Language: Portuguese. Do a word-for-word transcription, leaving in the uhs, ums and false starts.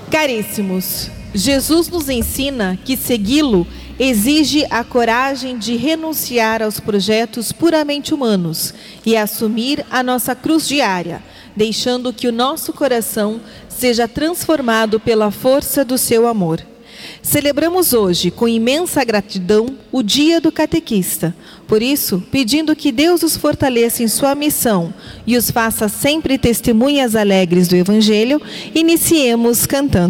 Caríssimos, Jesus nos ensina que segui-lo exige a coragem de renunciar aos projetos puramente humanos e assumir a nossa cruz diária, deixando que o nosso coração seja transformado pela força do seu amor. Celebramos hoje, com imensa gratidão, o Dia do Catequista. Por isso, pedindo que Deus os fortaleça em sua missão e os faça sempre testemunhas alegres do Evangelho, iniciemos cantando.